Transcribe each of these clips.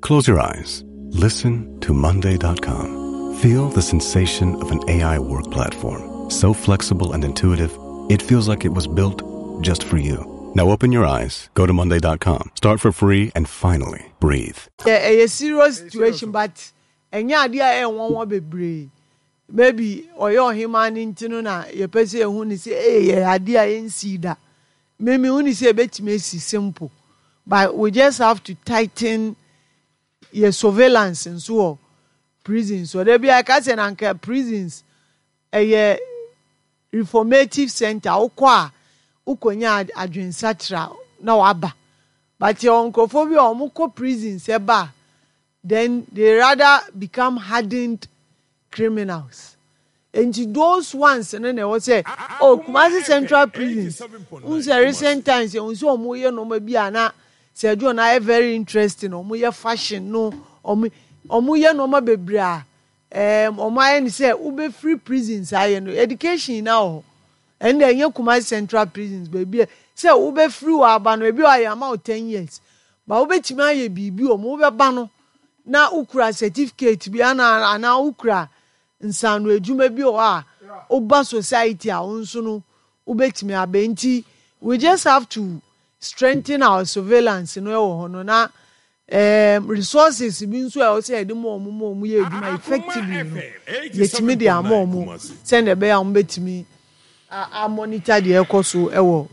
Close your eyes. Listen to Monday.com. Feel the sensation of an AI work platform. So flexible and intuitive, it feels like it was built just for you. Now open your eyes, go to Monday.com, start for free, and finally breathe. A serious situation, but any idea one be maybe or your human intino na your person who say, hey, idea ain't see that. Maybe only say bet me simple. But we just have to tighten your surveillance and so prisons. So there be a case and anchor prisons a reformative center okwa ukonya adwensatra na waba. But your oncophobia or muko prisons eba, then they rather become hardened criminals. And to those ones, and then they will say, oh, Kumasi Central Prisons. Unse recent times, you so moye no maybe ana. Say you na very interesting. Omoye fashion no. Omoye no ma bebra. Omoye say ube free prisons. I know education now. And then you Kumasi Central Prisons, baby. Say ube free wa ban baby. I am out 10 years. But ube tima ye bibi ube bano. Na ukra certificate bi ana ukra nsanu edwuma bi o oba society a onso no ubetimi abenti. We just have to strengthen our surveillance no ho no na resources bi nso e o say de mo ye edwuma effectively no yetimi de amomo send e be am betimi a monitor the ekoso e wo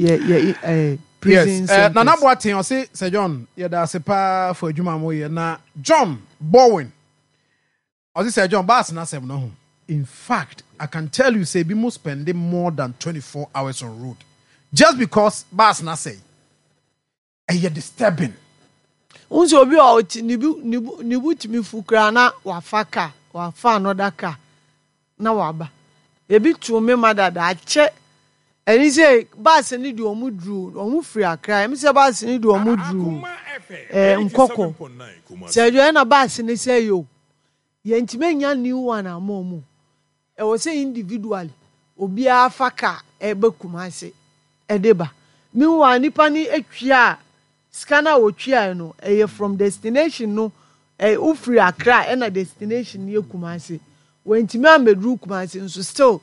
ye prisons. Yes, Nana Boateng o say Sir John ye da sepa for adwuma mo ye na John Bowen o say Sir John Bass na sem no. In fact, I can tell you say be mo spending more than 24 hours on road just because Bass na say you're disturbing. Unso obi o nibu timi fukra na wafaka wafa another car na waba ebi tu me mother da che. And he say, Bass need to omu free a cry. I say, Bass need to omu drew. Nkoko. Say, you na Bass ni say yo. Ye ntime nya new one amomu. E was say individually. Obi afaka ebe Kumasi. Edeba. Meanwhile, nipa ni etwia. Scanner otwia no. E from destination no. U free a cry. And a destination ye Kumasi. When ntime ambedru Kumasi. So still.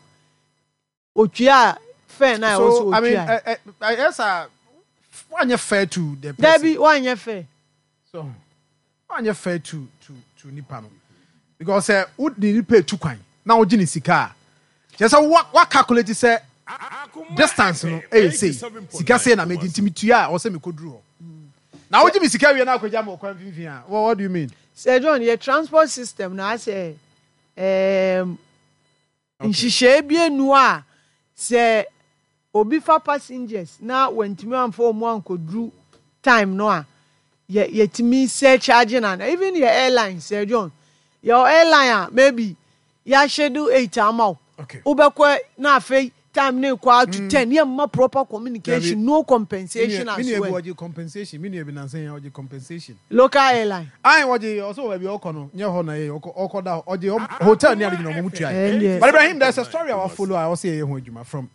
Otwia. Fair now. So I mean, yes, one you fair to the person. Debbie, one you fair. So one you fair to Nipano because would the pay 2 coin now? Jini sika. Just what calculate say distance no. Hey, say sika say na me intimitia or say me could draw. Now Jini sika we na ko jam o kwan finfin. What do you mean? Sir John, your transport system na say nhihye bie nuwa say obi fa passengers na wentimi amfo mu ankodru time no a yetimi surcharging and even your airline Sir John your airline maybe ya schedule 8 amount okay ubekwe na afei time na equal to 10 ye ma proper communication no compensation as well me compensation me be na say oje compensation local airline oje also we be okono nye ho na ye okoda oje hotel ni ade no mo tua but Ibrahim there's a story I follow I say ye ho adwuma from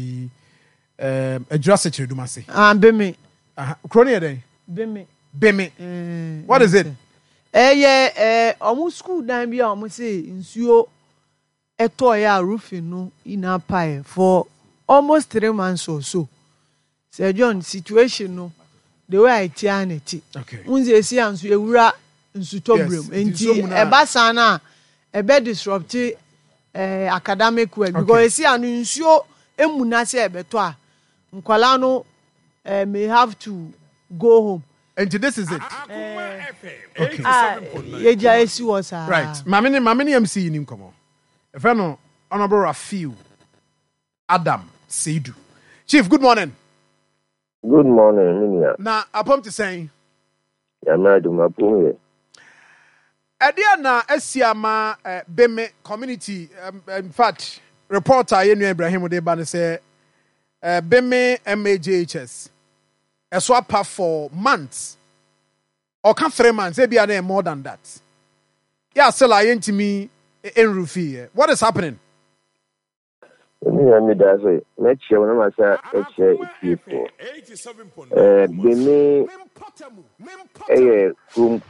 a Jurassic Dumasi. Beme. Crony day. Beme. What is it? Almost school down be almost say insuo etoya roofing no in a pie for almost 3 months or so. Sir John, situation no the way I tian it. Okay. Unze si ansu ewura nsu tobrum. Enti eba sana ebe disrupt academic work because si anu nsuo emuna se ebeto a nkwala no may have to go home. And this is it. Okay. Yeja esi was right. Mamini MC nim komo. If I know Honorable Rafiu Adam Seidu. Chief, good morning. Good morning, Minia. Na apom to say. Ya na do mapum ye. Edia na esiama Beme community in fact reporter Yenu Ibrahim Odeba say Beme MAJHS a swap for months or come 3 months, maybe are more than that. Yeah, still I ain't to me in Rufi. What is happening? Me that's it. Next year when I say people. Beme from